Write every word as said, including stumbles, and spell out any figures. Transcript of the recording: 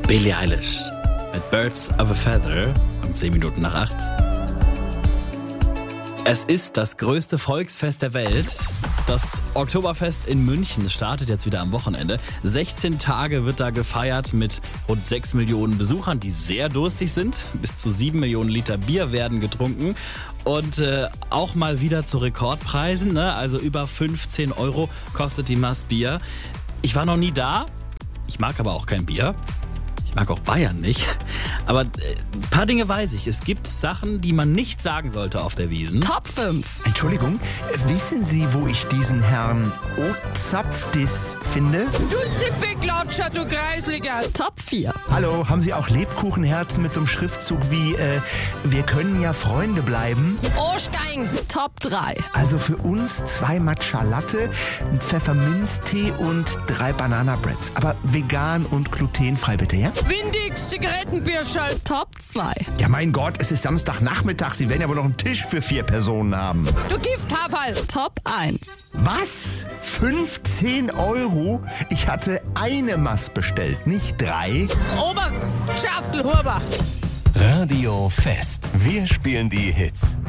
Billie Eilish mit Birds of a Feather um zehn Minuten nach acht. Es ist das größte Volksfest der Welt. Das Oktoberfest in München startet jetzt wieder am Wochenende. sechzehn Tage wird da gefeiert mit rund sechs Millionen Besuchern, die sehr durstig sind. Bis zu sieben Millionen Liter Bier werden getrunken. Und äh, auch mal wieder zu Rekordpreisen, ne? Also über fünfzehn Euro kostet die Maß Bier. Ich war noch nie da. Ich mag aber auch kein Bier. Ich mag auch Bayern nicht. Aber äh, ein paar Dinge weiß ich. Es gibt Sachen, die man nicht sagen sollte auf der Wiesn. Top fünf. Entschuldigung, wissen Sie, wo ich diesen Herrn Ozapfdis finde? Du Zipfelklatscher, du Kreisliger. Top vier. Hallo, haben Sie auch Lebkuchenherzen mit so einem Schriftzug wie äh, wir können ja Freunde bleiben? Ohrstein. Top drei. Also für uns zwei Matcha Latte, ein Pfefferminztee und drei Banana Breads. Aber vegan und glutenfrei bitte, ja? Windix, Zigarettenbierschall. Top zwei. Ja mein Gott, es ist Samstagnachmittag. Sie werden ja wohl noch einen Tisch für vier Personen haben. Du Gifthaferl. Top eins. Was? fünfzehn Euro? Ich hatte eine Maß bestellt, nicht drei. Oberschaftelhuber. Radio Fest. Wir spielen die Hits.